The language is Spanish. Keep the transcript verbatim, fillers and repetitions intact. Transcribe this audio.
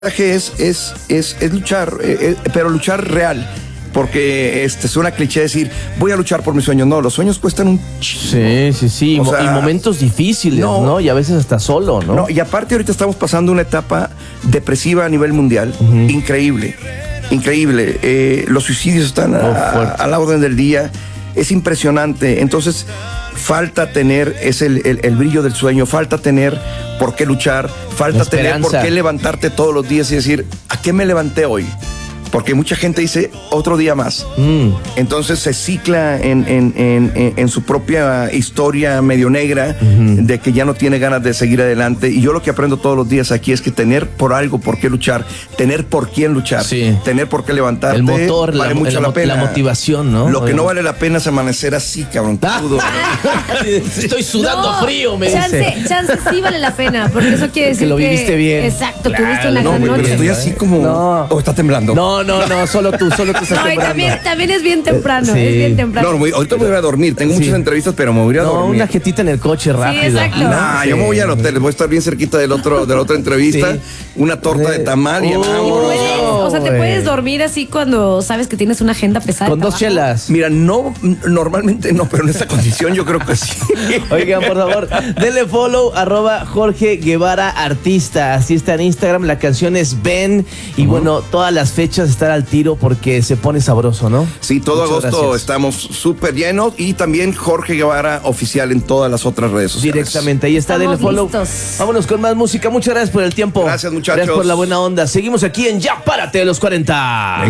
Es, es, es, es luchar, eh, eh, pero luchar real. Porque este, suena cliché decir, voy a luchar por mis sueños. No, los sueños cuestan un chingo. Sí, sí, sí. O Mo- sea, y momentos difíciles, no. ¿no? Y a veces hasta solo, ¿no? No, y aparte ahorita estamos pasando una etapa depresiva a nivel mundial. Uh-huh. Increíble, increíble. Eh, los suicidios están Oh, a, a la orden del día. Es impresionante. Entonces, falta tener es el, el, el brillo del sueño, falta tener por qué luchar, falta tener por qué levantarte todos los días y decir, ¿a qué me levanté hoy? Porque mucha gente dice otro día más. Mm. Entonces se cicla en, en, en, en su propia historia medio negra, uh-huh, de que ya no tiene ganas de seguir adelante. Y yo lo que aprendo todos los días aquí es que tener por algo por qué luchar, tener por quién luchar, sí, tener por qué levantarte. El motor, vale la, mucho la, la pena. La motivación, ¿no? Lo que no vale la pena es amanecer así, cabrón. Estoy sudando no, frío, me chance, dice. Chance sí vale la pena, porque eso quiere decir que lo viviste que, bien. Exacto, claro, tuviste una no, gran pero noche. estoy así como... No. ¿O está temblando? No, no, no, solo tú, solo tú estás No, y temblando. también, también es bien temprano, Sí. es bien temprano. No, no, ahorita me voy a dormir. Tengo Sí. muchas entrevistas, pero me voy a No, dormir. una jetita en el coche rápido. Sí, exacto. Nah, Sí. yo me voy al hotel, voy a estar bien cerquita del otro, de la otra entrevista, Sí. una torta de tamal y Oh. vámonos. Puedes, o sea, te puedes dormir así cuando sabes que tienes una agenda pesada. Con de dos trabajo. chelas. Mira, no, normalmente no, pero en esta condición yo creo que sí. Oigan, por favor, denle follow, arroba Jorge Guevara Artista. Así está en Instagram, la canción es Ven. Y uh-huh, bueno, todas las fechas están al tiro porque se pone sabroso, ¿no? Sí, todo Muchas agosto gracias. Estamos súper llenos y también Jorge Guevara Oficial en todas las otras redes sociales. Directamente, ahí está, Estamos denle follow. listos. Vámonos con más música. Muchas gracias por el tiempo. Gracias, muchachos. Gracias por la buena onda. Seguimos aquí en Ya Párate de los cuarenta.